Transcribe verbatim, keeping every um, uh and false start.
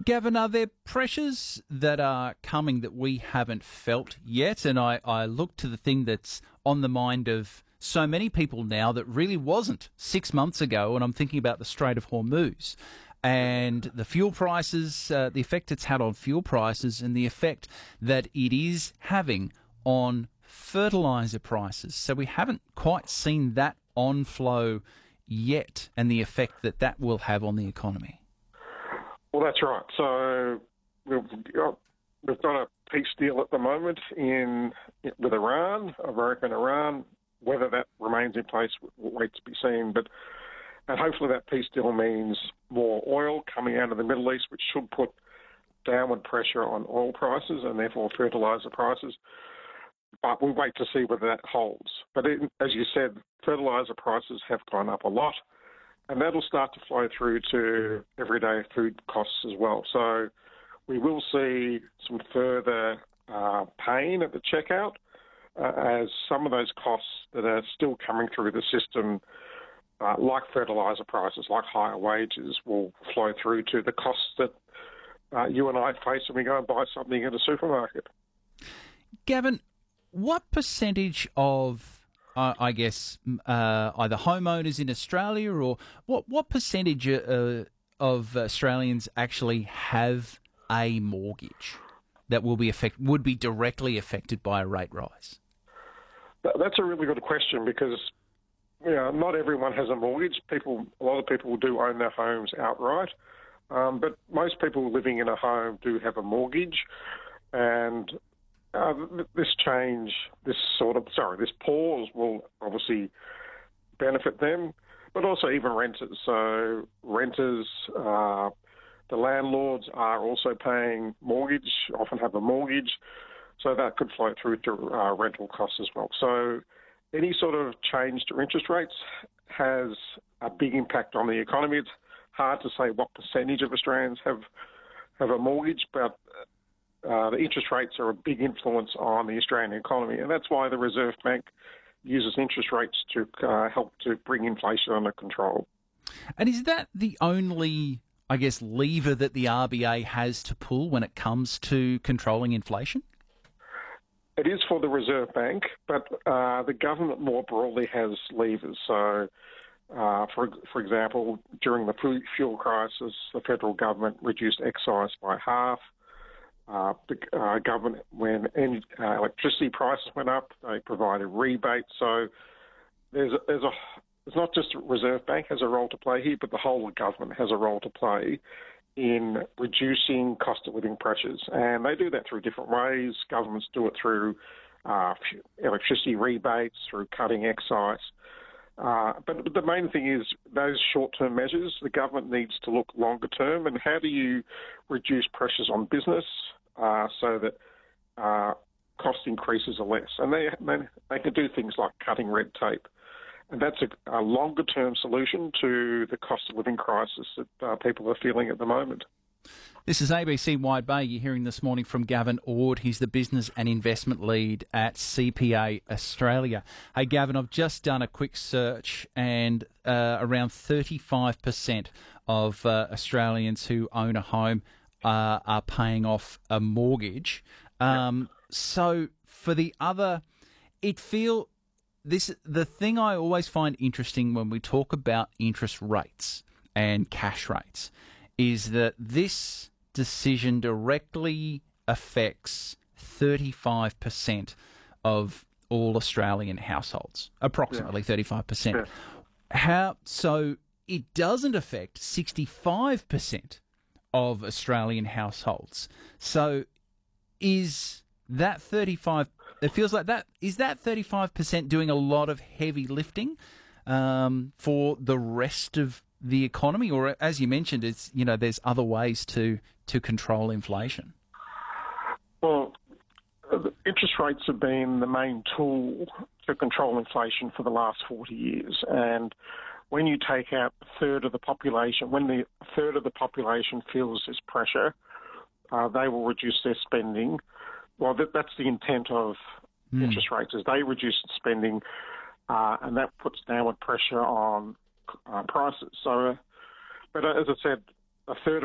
Gavin, are there pressures that are coming that we haven't felt yet? And I, I look to the thing that's on the mind of so many people now that really wasn't six months ago, and I'm thinking about the Strait of Hormuz and the fuel prices, uh, the effect it's had on fuel prices and the effect that it is having on fertiliser prices. So we haven't quite seen that on-flow yet and the effect that that will have on the economy. Well, that's right. So we've got, we've got a peace deal at the moment in with Iran, America and Iran. Whether that remains in place, will wait to be seen. But and hopefully that peace deal means more oil coming out of the Middle East, which should put downward pressure on oil prices and therefore fertiliser prices. But we'll wait to see whether that holds. But it, as you said, fertiliser prices have gone up a lot. And that'll start to flow through to everyday food costs as well. So we will see some further uh, pain at the checkout uh, as some of those costs that are still coming through the system, uh, like fertiliser prices, like higher wages, will flow through to the costs that uh, you and I face when we go and buy something at a supermarket. Gavin, what percentage of Uh, I guess uh, either homeowners in Australia or what what percentage uh, of Australians actually have a mortgage that will be affect would be directly affected by a rate rise? That's a really good question because you know not everyone has a mortgage. People, a lot of people do own their homes outright, um, but most people living in a home do have a mortgage, and Uh, this change, this sort of, sorry, this pause will obviously benefit them, but also even renters. So renters, uh, the landlords are also paying mortgage, often have a mortgage, so that could flow through to uh, rental costs as well. So any sort of change to interest rates has a big impact on the economy. It's hard to say what percentage of Australians have have a mortgage, but Uh, the interest rates are a big influence on the Australian economy, and that's why the Reserve Bank uses interest rates to uh, help to bring inflation under control. And is that the only, I guess, lever that the R B A has to pull when it comes to controlling inflation? It is for the Reserve Bank, but uh, the government more broadly has levers. So, uh, for for example, during the fuel crisis, the federal government reduced excise by half. Uh, the uh, government, when any, uh, electricity prices went up, they provided rebates. So there's a, there's a it's not just the Reserve Bank has a role to play here, but the whole of government has a role to play in reducing cost of living pressures, and they do that through different ways. Governments do it through uh, electricity rebates, through cutting excise. Uh, but the main thing is those short-term measures, the government needs to look longer term, and how do you reduce pressures on business uh, so that uh, cost increases are less? And they, they they can do things like cutting red tape. And that's a, a longer-term solution to the cost of living crisis that uh, people are feeling at the moment. This is A B C Wide Bay. You're hearing this morning from Gavin Ord. He's the Business and Investment Lead at C P A Australia. Hey, Gavin, I've just done a quick search and uh, around thirty-five percent of uh, Australians who own a home uh, are paying off a mortgage. Um, yep. So for the other, it feel this the thing I always find interesting when we talk about interest rates and cash rates is that this decision directly affects thirty-five percent of all Australian households, approximately yeah. thirty-five percent. Yeah. How so? It doesn't affect sixty-five percent of Australian households. So, is that thirty-five? It feels like that. Is that thirty-five percent doing a lot of heavy lifting um, for the rest of the economy, or as you mentioned, it's you know there's other ways to to control inflation? Well, interest rates have been the main tool to control inflation for the last forty years, and when you take out a third of the population, when the a third of the population feels this pressure, uh, they will reduce their spending. Well, that, that's the intent of mm. interest rates, is they reduce spending, uh, and that puts downward pressure on uh, prices. So, uh, but uh, as I said, a third